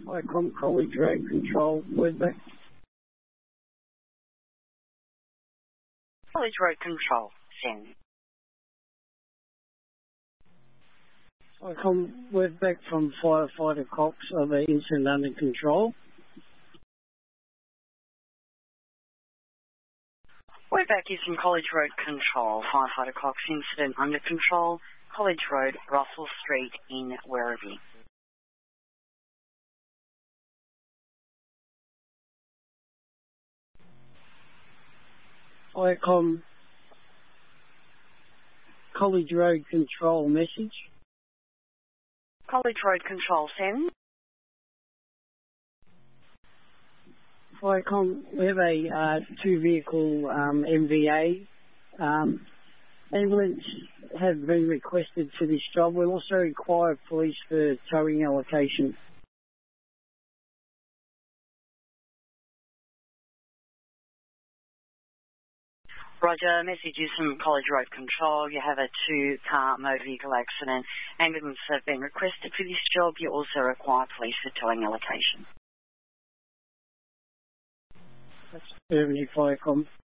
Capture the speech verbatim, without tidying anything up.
Icon College Road Control, Woodbeck. College Road Control, send. Icon Woodbeck from Firefighter Cox of the incident under control. Woodbeck is from College Road Control, Firefighter Cox incident under control, College Road, Russell Street in Werribee. Icon College Road Control message. College Road Control, send. Icon, we have a uh, two-vehicle um, M V A. Um, ambulance have been requested for this job. We also require police for towing allocation. Roger, message is from College Road Control. You have a two-car motor vehicle accident. Ambulance have been requested for this job. You also require police for towing allocation. That's Germany Firecom.